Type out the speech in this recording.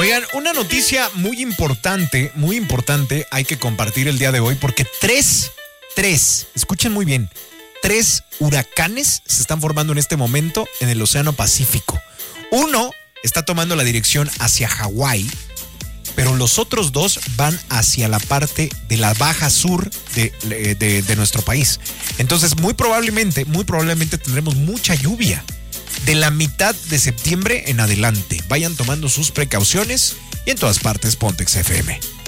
Oigan, una noticia muy importante, hay que compartir el día de hoy porque tres, escuchen muy bien, 3 huracanes se están formando en este momento en el Océano Pacífico. Uno está tomando la dirección hacia Hawái, pero los otros 2 van hacia la parte de la baja sur de nuestro país. Entonces, muy probablemente tendremos mucha lluvia de la mitad de septiembre en adelante. Vayan tomando sus precauciones y en todas partes Pontex FM.